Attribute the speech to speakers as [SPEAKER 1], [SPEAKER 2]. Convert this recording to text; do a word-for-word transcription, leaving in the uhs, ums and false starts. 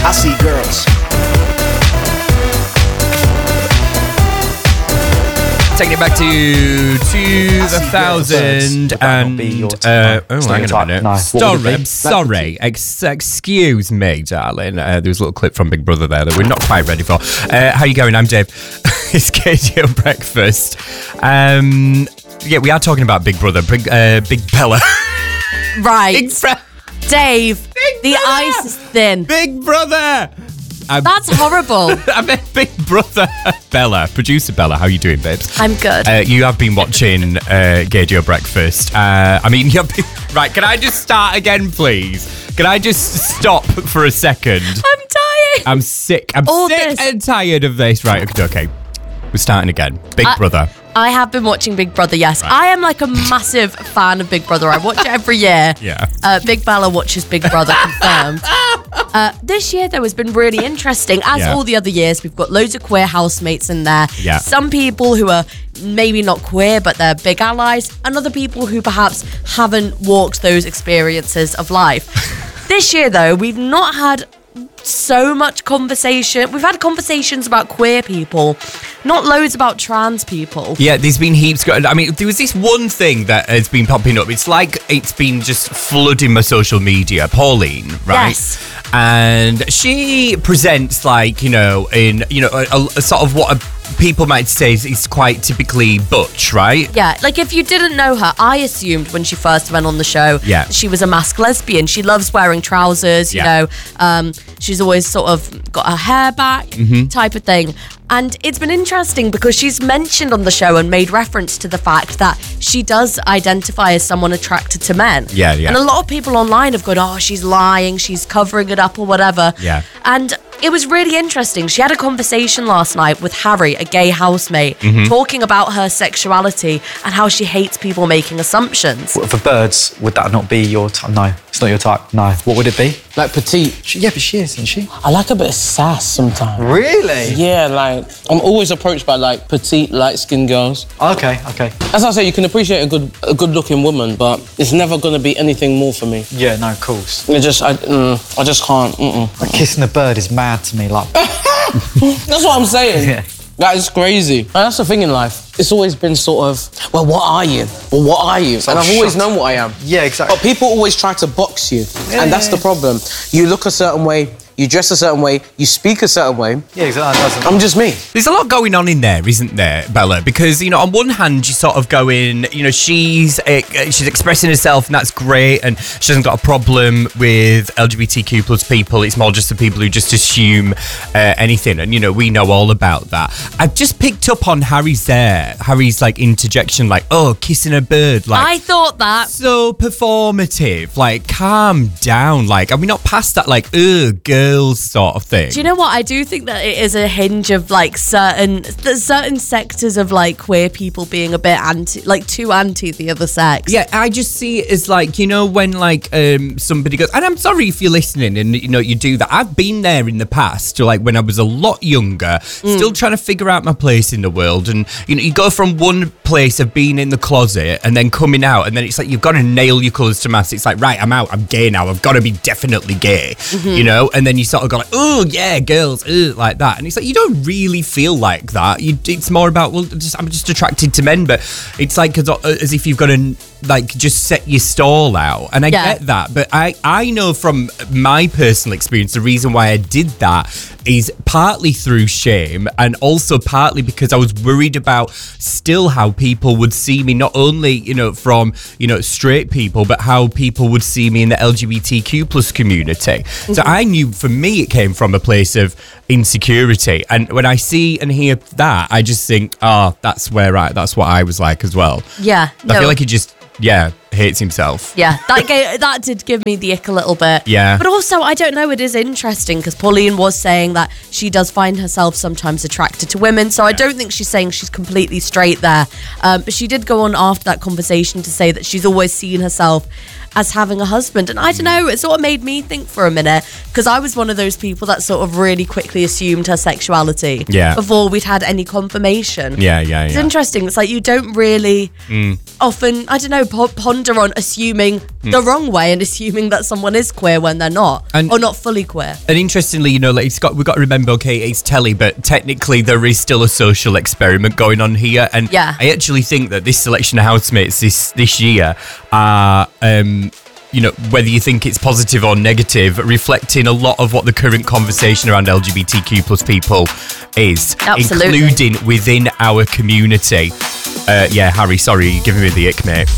[SPEAKER 1] I see girls.
[SPEAKER 2] Taking it back to two thousand and uh, oh, hang on a minute. No. Sorry, I'm sorry. Ex- excuse me, darling. Uh, there was a little clip from Big Brother there that we're not quite ready for. Uh, how you going? I'm Dave. It's Katie on Breakfast. Um, yeah, we are talking about Big Brother. Big, uh, Big Bella.
[SPEAKER 3] Right,
[SPEAKER 2] Big Bra-
[SPEAKER 3] Dave.
[SPEAKER 2] Big
[SPEAKER 3] the
[SPEAKER 2] Brother!
[SPEAKER 3] ice is thin.
[SPEAKER 2] Big Brother. I'm,
[SPEAKER 3] That's horrible.
[SPEAKER 2] I meant Big Brother. Bella, producer Bella, how you doing, babes?
[SPEAKER 3] I'm good.
[SPEAKER 2] Uh, you have been watching uh, Gageo Breakfast. Uh, I mean, you've been... Right, can I just start again, please? Can I just stop for a second?
[SPEAKER 3] I'm dying.
[SPEAKER 2] I'm sick. I'm
[SPEAKER 3] All
[SPEAKER 2] sick
[SPEAKER 3] this.
[SPEAKER 2] and tired of this. Right, okay, okay. We're starting again. Big
[SPEAKER 3] Uh,
[SPEAKER 2] Brother.
[SPEAKER 3] I have been watching Big Brother, yes.
[SPEAKER 2] Right.
[SPEAKER 3] I am like a massive fan of Big Brother. I watch it every year.
[SPEAKER 2] Yeah.
[SPEAKER 3] Uh, Big Bella watches Big Brother, confirmed. Uh, this year, though, has been really interesting. As
[SPEAKER 2] Yeah.
[SPEAKER 3] all the other years, we've got loads of queer housemates in there.
[SPEAKER 2] Yeah.
[SPEAKER 3] Some people who are maybe not queer, but they're big allies. And other people who perhaps haven't walked those experiences of life. This year, though, we've not had so much conversation. We've had conversations about queer people, not loads about trans people.
[SPEAKER 2] Yeah, there's been heaps going. I mean, there was this one thing that has been popping up. It's like it's been just flooding my social media. Pauline, right?
[SPEAKER 3] Yes.
[SPEAKER 2] And she presents like, you know, in, you know, a, a, a sort of what a, people might say is, is quite typically butch, right?
[SPEAKER 3] Yeah, like if you didn't know her, I assumed when she first went on the show,
[SPEAKER 2] Yeah.
[SPEAKER 3] she was a masked lesbian. She loves wearing trousers, you
[SPEAKER 2] Yeah.
[SPEAKER 3] know. Um, she's always sort of got her hair back,
[SPEAKER 2] Mm-hmm.
[SPEAKER 3] type of thing. And it's been interesting because she's mentioned on the show and made reference to the fact that she does identify as someone attracted to men.
[SPEAKER 2] Yeah, yeah.
[SPEAKER 3] And a lot of people online have gone, oh, she's lying, she's covering it up or whatever.
[SPEAKER 2] Yeah.
[SPEAKER 3] And it was really interesting. She had a conversation last night with Harry, a gay housemate,
[SPEAKER 2] Mm-hmm.
[SPEAKER 3] talking about her sexuality and how she hates people making assumptions.
[SPEAKER 4] For birds, would that not be your type? No, it's not your type. No. What would it be?
[SPEAKER 5] Like petite.
[SPEAKER 4] She, yeah, but she is, isn't she?
[SPEAKER 5] I like a bit of sass sometimes.
[SPEAKER 4] Really?
[SPEAKER 5] Yeah, like I'm always approached by like petite, light-skinned girls.
[SPEAKER 4] Okay, okay.
[SPEAKER 5] As I say, you can appreciate a good, a good-looking woman, but it's never gonna be anything more for me.
[SPEAKER 4] Yeah, no, of course.
[SPEAKER 5] It just, I, mm, I just can't. Mm-mm.
[SPEAKER 4] Like kissing a bird is mad to me. Like,
[SPEAKER 5] That's what I'm saying.
[SPEAKER 4] Yeah.
[SPEAKER 5] That is crazy. And that's the thing in life. It's always been sort of, well, what are you? Well, what are you? And I've always
[SPEAKER 4] shut-
[SPEAKER 5] known what I am.
[SPEAKER 4] yeah, exactly.
[SPEAKER 5] But people always try to box you, and that's the problem. You look a certain way, you dress a certain way, you speak a certain way.
[SPEAKER 4] Yeah, exactly. That doesn't.
[SPEAKER 5] I'm just me.
[SPEAKER 2] There's a lot going on in there, isn't there, Bella? Because, you know, on one hand, you're sort of going, you know, she's uh, she's expressing herself, and that's great, and she hasn't got a problem with L G B T Q plus people. It's more just the people who just assume uh, anything, and, you know, we know all about that. I've just picked up on Harry's there, Harry's, like, interjection, like, oh, kissing a bird, like...
[SPEAKER 3] I thought that.
[SPEAKER 2] So performative, like, calm down, like, are we not past that, like, ugh, girls sort of thing?
[SPEAKER 3] Do you know what? I do think that it is a hinge of like certain there's certain sectors of like queer people being a bit anti, like too anti the other sex.
[SPEAKER 2] Yeah, I just see it as like, you know, when like um somebody goes, and I'm sorry if you're listening and, you know, you do that. I've been there in the past, like when I was a lot younger, still trying to figure out my place in the world. And, you know, you go from one place of being in the closet and then coming out, and then it's like you've got to nail your colours to mass. It's like, right, I'm out, I'm gay now, I've got to be definitely gay, you know? And then you sort of go like, oh, yeah, girls, ugh, like that. And it's like, you don't really feel like that. You, it's more about, well, just, I'm just attracted to men, but it's like as, as if you've got to, like, just set your stall out. And I
[SPEAKER 3] Yeah.
[SPEAKER 2] get that, but I, I know from my personal experience, the reason why I did that is partly through shame, and also partly because I was worried about still how people would see me, not only, you know, from, you know, straight people, but how people would see me in the L G B T Q plus community. So I knew for me it came from a place of insecurity, and when I see and hear that, I just think, oh, that's where I, that's what I was like as well.
[SPEAKER 3] Yeah.
[SPEAKER 2] I
[SPEAKER 3] no.
[SPEAKER 2] feel like he just, yeah, hates himself.
[SPEAKER 3] Yeah, that gave, that did give me the ick a little bit.
[SPEAKER 2] Yeah.
[SPEAKER 3] But also, I don't know, it is interesting because Pauline was saying that she does find herself sometimes attracted to women. So I don't think she's saying she's completely straight there. Um, but she did go on after that conversation to say that she's always seen herself as having a husband. And I don't know, it sort of made me think for a minute, because I was one of those people that sort of really quickly assumed her sexuality
[SPEAKER 2] Yeah.
[SPEAKER 3] before we'd had any confirmation.
[SPEAKER 2] Yeah, yeah,
[SPEAKER 3] It's
[SPEAKER 2] yeah.
[SPEAKER 3] interesting. It's like you don't really often, I don't know, po- ponder blunder on assuming
[SPEAKER 2] Hmm.
[SPEAKER 3] the wrong way and assuming that someone is queer when they're not,
[SPEAKER 2] And-
[SPEAKER 3] or not fully queer.
[SPEAKER 2] And interestingly, you know, like it's got we've got to remember, okay, it's telly, but technically there is still a social experiment going on here. And
[SPEAKER 3] Yeah.
[SPEAKER 2] I actually think that this selection of housemates this this year are, um, you know, whether you think it's positive or negative, reflecting a lot of what the current conversation around L G B T Q plus people is,
[SPEAKER 3] Absolutely.
[SPEAKER 2] including within our community. Uh, yeah, Harry, sorry, you're giving me the ick, mate.